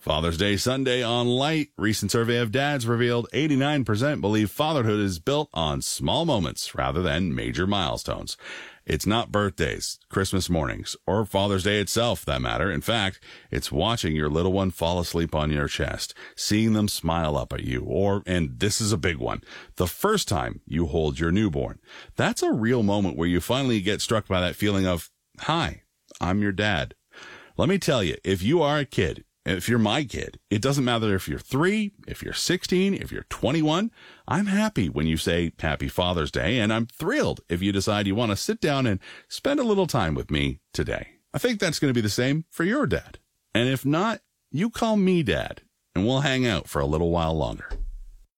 Father's Day Sunday on Light. Recent survey of dads revealed 89% believe fatherhood is built on small moments rather than major milestones. It's not birthdays, Christmas mornings, or Father's Day itself, that matter. In fact, it's watching your little one fall asleep on your chest, seeing them smile up at you, or, and this is a big one, the first time you hold your newborn. That's a real moment where you finally get struck by that feeling of, hi, I'm your dad. Let me tell you, if you are a kid, if you're my kid, it doesn't matter if you're 3, if you're 16, if you're 21. I'm happy when you say Happy Father's Day, and I'm thrilled if you decide you want to sit down and spend a little time with me today. I think that's going to be the same for your dad. And if not, you call me Dad, and we'll hang out for a little while longer.